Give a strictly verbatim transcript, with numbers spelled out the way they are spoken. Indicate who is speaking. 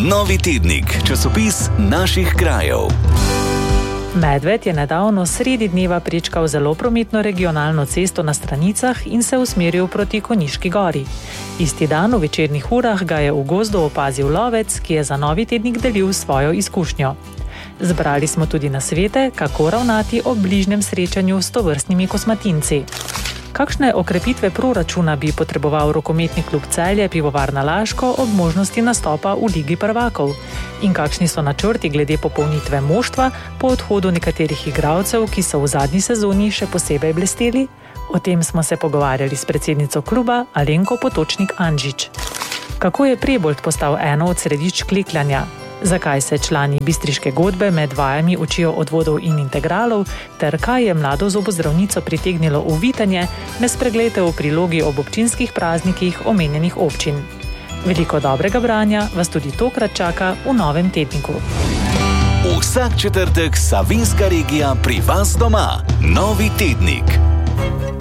Speaker 1: Novi tednik, časopis naših krajev.
Speaker 2: Medved je nedavno sredi dneva prečkal zelo prometno regionalno cesto na Stranicah in se usmeril proti Konjiški gori. Isti dan v večernih urah ga je v gozdu opazil lovec, ki je za Novi tednik delil svojo izkušnjo. Zbrali smo tudi nasvete, kako ravnati ob bližnjem srečanju s tovrstnimi kosmatinci. Kakšne okrepitve proračuna bi potreboval rokometni klub Celje Pivovarna Laško ob možnosti nastopa v Ligi prvakov? In kakšni so načrti glede popolnitve moštva po odhodu nekaterih igralcev, ki so v zadnji sezoni še posebej blesteli? O tem smo se pogovarjali s predsednico kluba Alenko Potočnik-Anžič. Kako je Prebold postal eno od središč klekljanja? Zakaj se člani bistriške godbe med vajami učijo odvodov in integralov, ter kaj je mlado zobozdravnico pritegnilo v Vitanje, ne spreglejte v prilogi ob občinskih praznikih omenjenih občin. Veliko dobrega branja vas tudi tokrat čaka v novem tedniku.
Speaker 1: Vsak četrtek Savinjska regija pri vas doma. Novi tednik.